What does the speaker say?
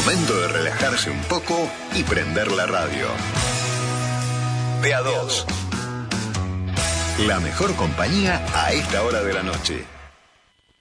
Momento de relajarse un poco y prender la radio. De a dos. La mejor compañía a esta hora de la noche.